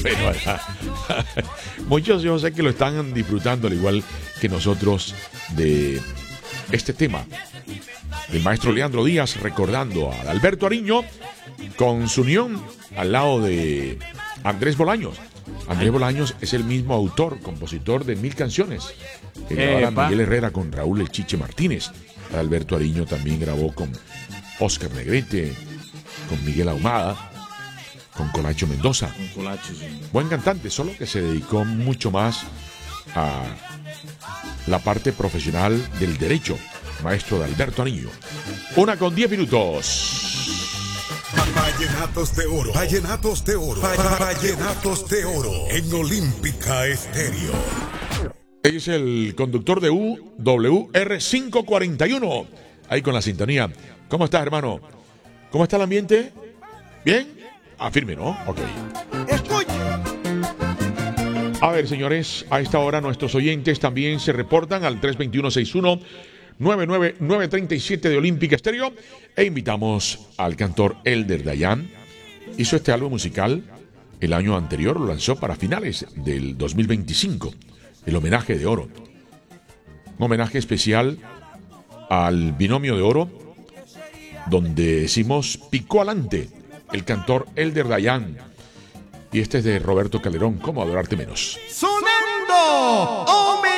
Bueno, muchos yo sé que lo están disfrutando al igual que nosotros de este tema del maestro Leandro Díaz, recordando a Alberto Ariño con su unión al lado de Andrés Bolaños. Andrés Bolaños es el mismo autor, compositor de 1000 canciones. Grababa Miguel Herrera con Raúl El Chiche Martínez. Alberto Ariño también grabó con Oscar Negrete, con Miguel Ahumada, con Colacho Mendoza. Sí. Buen cantante, solo que se dedicó mucho más a la parte profesional del derecho. Maestro de Alberto Ariño. 1:10. Vallenatos de oro. Vallenatos de oro. Vallenatos de oro. En Olímpica Estéreo. Es el conductor de WR541. Ahí con la sintonía. ¿Cómo estás, hermano? ¿Cómo está el ambiente? ¿Bien? Firme, ¿no? Ok. Escucha. A ver, señores, a esta hora nuestros oyentes también se reportan al 321-61-99937 de Olímpica Estéreo e invitamos al cantor Elder Dayan. Hizo este álbum musical el año anterior, lo lanzó para finales del 2025, el homenaje de oro. Un homenaje especial al binomio de oro, donde decimos picó alante el cantor Elder Dayan. Y este es de Roberto Calderón, ¿Cómo adorarte menos? Sonando,